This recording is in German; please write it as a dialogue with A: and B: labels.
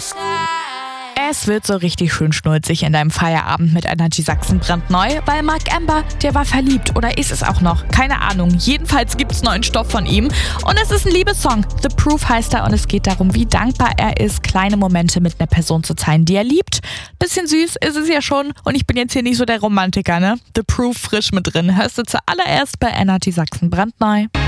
A: Es wird so richtig schön schnulzig in deinem Feierabend mit Energy Sachsen brandneu, weil Marc Amber, der war verliebt oder ist es auch noch, keine Ahnung. Jedenfalls gibt's neuen Stoff von ihm und es ist ein Liebessong. The Proof heißt er und es geht darum, wie dankbar er ist, kleine Momente mit einer Person zu teilen, die er liebt. Bisschen süß ist es ja schon und ich bin jetzt hier nicht so der Romantiker, ne? The Proof frisch mit drin. Hörst du zuallererst bei Energy Sachsen brandneu.